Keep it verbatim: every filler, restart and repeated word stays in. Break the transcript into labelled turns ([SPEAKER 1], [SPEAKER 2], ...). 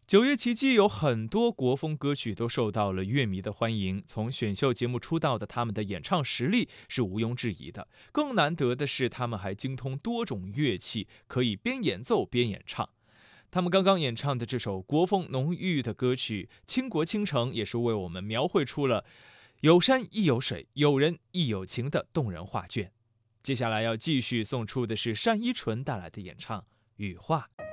[SPEAKER 1] 九月奇迹有很多国风歌曲都受到了乐迷的欢迎，从选秀节目出道的他们的演唱实力是毋庸置疑的。更难得的是，他们还精通多种乐器，可以边演奏边演唱。他们刚刚演唱的这首国风浓郁的歌曲《倾国倾城》，也是为我们描绘出了有山亦有水，有人亦有情的动人画卷。接下来要继续送出的是单依纯带来的演唱《羽化》。